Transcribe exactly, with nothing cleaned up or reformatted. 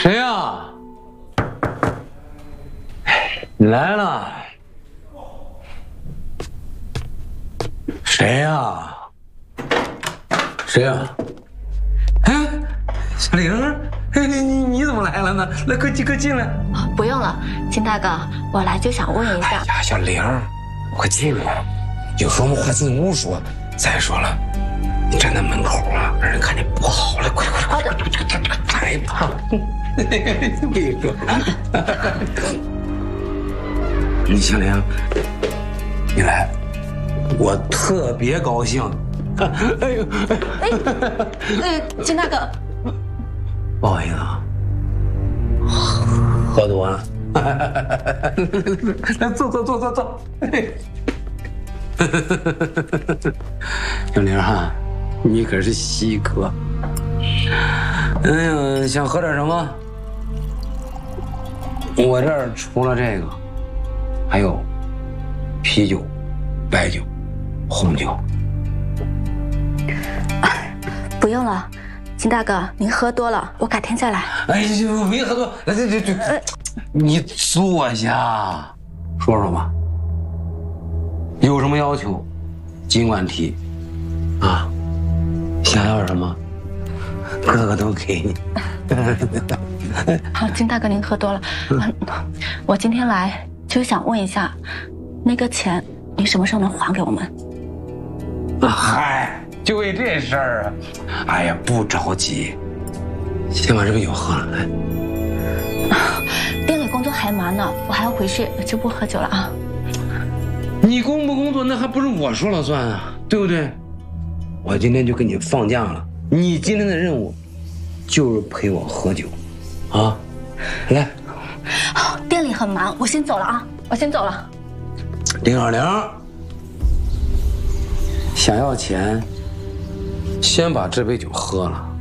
谁呀？你来了。谁呀？谁呀？哎，小玲，哎，你你你怎么来了呢？来，快进快进来。 哦，不用了，金大哥，我来就想问一下。 哎呀，小玲，快进来，有什么话进屋说。再说了，你站在门口啊，让人看见不好了。快快快！好的，太胖。我跟你说，你小玲，你来，我特别高兴。哎呦， 哎，呃，金大哥， 不好意思啊，喝多了。来，坐坐坐坐坐。小玲哈，你可是稀客。哎呀，想喝点什么？我这儿除了这个，还有啤酒、白酒、红酒。 不用了，金大哥，您喝多了，我改天再来。 哎呀，没喝多，来来来来，你坐下，说说吧，有什么要求，尽管提，啊，想要什么，哥哥都给你。 好，金大哥，您喝多了。嗯，我今天来就想问一下，那个钱你什么时候能还给我们？ 嗨，就为这事儿啊！哎呀，不着急，先把这杯酒喝了。来， 店里工作还忙呢，我还要回去，就不喝酒了啊。 你工不工作，那还不是我说了算啊，对不对？我今天就给你放假了，你今天的任务就是陪我喝酒，啊，来。 店里很忙，我先走了啊，我先走了。 丁小玲，想要钱，先把这杯酒喝了。